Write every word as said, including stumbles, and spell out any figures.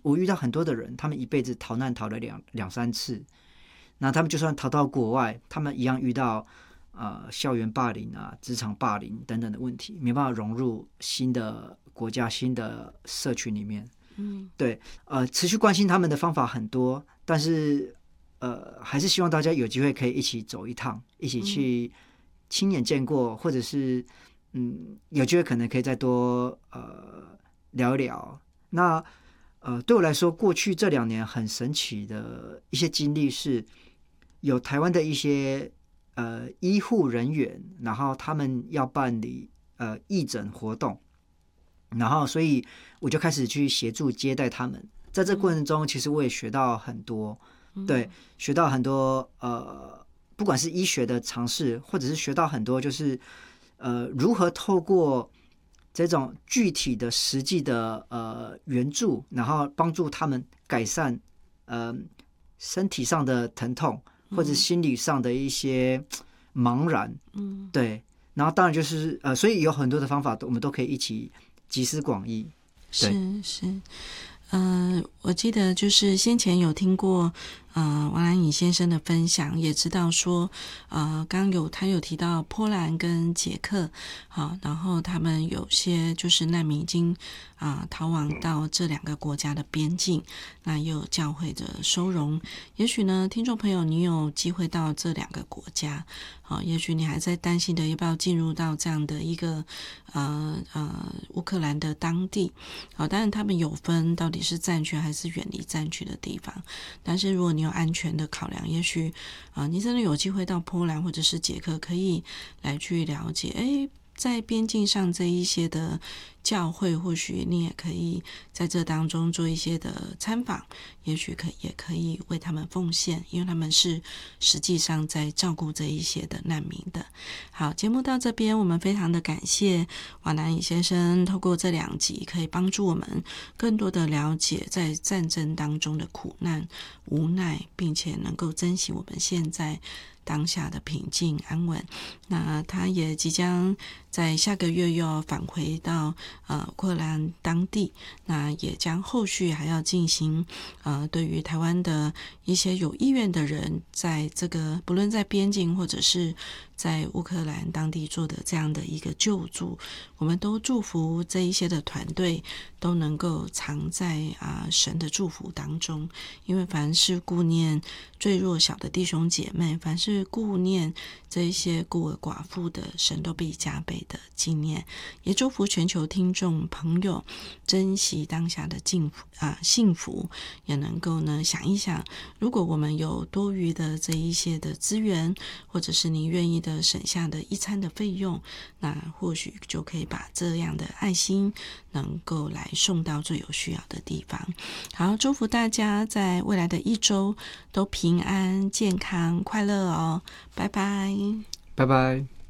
我遇到很多的人，他们一辈子逃难逃了两两三次，那他们就算逃到国外，他们一样遇到呃校园霸凌啊、职场霸凌等等的问题，没办法融入新的国家、新的社群里面。 嗯， 对，呃，持续关心他们的方法很多，但是呃，还是希望大家有机会可以一起走一趟，一起去亲眼见过，或者是嗯，有机会可能可以再多呃聊一聊。那呃，对我来说，过去这两年很神奇的一些经历是，有台湾的一些呃医护人员，然后他们要办理呃义诊活动。然后，所以我就开始去协助接待他们。在这过程中，其实我也学到很多，对，学到很多呃，不管是医学的常识，或者是学到很多，就是呃，如何透过这种具体的、实际的呃援助，然后帮助他们改善呃身体上的疼痛，或者心理上的一些茫然， 嗯， 对。然后当然就是呃，所以有很多的方法，我们都可以一起集思广益。 是是，呃，我记得就是先前有听过呃王兰颖先生的分享，也知道说呃刚有他有提到波兰跟捷克，好，然后他们有些就是难民已经啊、呃、逃亡到这两个国家的边境，那也有教会的收容。也许呢，听众朋友你有机会到这两个国家，好，也许你还在担心的要不要进入到这样的一个呃呃乌克兰的当地，好，当然他们有分到底是战区还是远离战区的地方，但是如果你有安全的考量，也许啊、呃、你真的有机会到波兰或者是捷克，可以来去了解，诶，在边境上这一些的教会，或许你也可以在这当中做一些的参访，也许可也可以为他们奉献，因为他们是实际上在照顾这一些的难民的。好，节目到这边，我们非常的感谢王南颖先生透过这两集可以帮助我们更多的了解在战争当中的苦难无奈，并且能够珍惜我们现在当下的平静安稳。那他也即将在下个月又要返回到呃乌克兰当地，那也将后续还要进行呃对于台湾的一些有意愿的人，在这个不论在边境或者是在乌克兰当地做的这样的一个救助，我们都祝福这一些的团队都能够藏在啊、呃、神的祝福当中，因为凡是顾念最弱小的弟兄姐妹，凡是顾念这一些孤儿寡妇的，神都必加倍的纪念。也祝福全球听众朋友珍惜当下的幸福啊、呃、幸福，也能够呢想一想，如果我们有多余的这一些的资源，或者是你愿意的省下的一餐的费用，那或许就可以把这样的爱心能够来送到最有需要的地方。好，祝福大家在未来的一周都平安、健康、快乐哦！拜拜， 拜拜。